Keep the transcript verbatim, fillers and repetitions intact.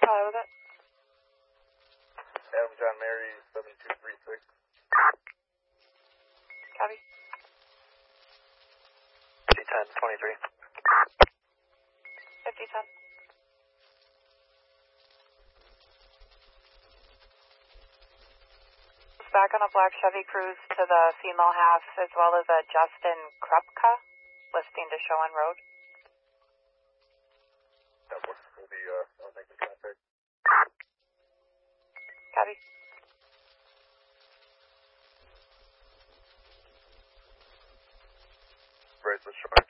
Hi, was it? Adam John Mary, seven two three six. Copy. fifty ten twenty-three. fifty ten. Back on a black Chevy Cruze to the female half, as well as a Justin Krupka, listing to show on road. That will be, uh, I'll make the contact. Copy. Bryce was showing.